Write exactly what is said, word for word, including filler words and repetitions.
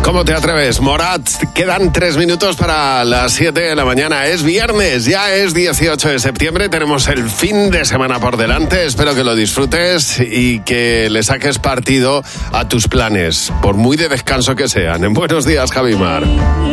¿Cómo te atreves? Morat, quedan tres minutos para las siete de la mañana. Es viernes, ya es dieciocho de septiembre. Tenemos el fin de semana por delante. Espero que lo disfrutes y que le saques partido a tus planes, por muy de descanso que sean. En Buenos Días, Javi Mar.